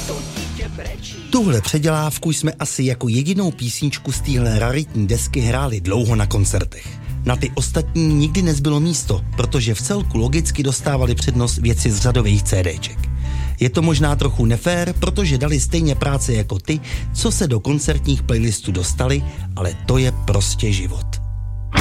Tuhle předělávku jsme asi jako jedinou písničku z téhle raritní desky hráli dlouho na koncertech. Na ty ostatní nikdy nezbylo místo, protože v celku logicky dostávali přednost věci z řadových CDček. Je to možná trochu nefér, protože dali stejně práce jako ty, co se do koncertních playlistů dostali, ale to je prostě život.